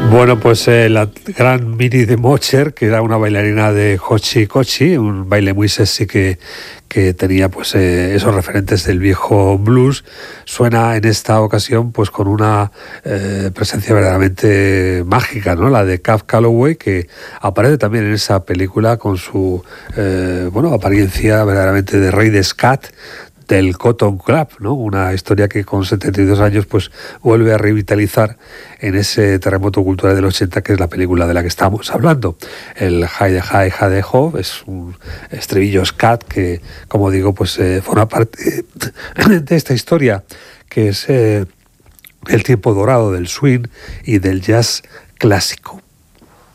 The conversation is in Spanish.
Bueno, pues la gran Minnie de Mocher, que era una bailarina de Hochi Kochi, un baile muy sexy que tenía pues esos referentes del viejo blues, suena en esta ocasión pues con una presencia verdaderamente mágica, ¿no? La de Cab Calloway, que aparece también en esa película con su apariencia verdaderamente de rey de scat del Cotton Club, ¿no? Una historia que con 72 años pues vuelve a revitalizar en ese terremoto cultural del 80, que es la película de la que estamos hablando. El Hi de Hi, Ha de Ho es un estribillo scat que, como digo, pues forma parte de esta historia, que es el tiempo dorado del swing y del jazz clásico.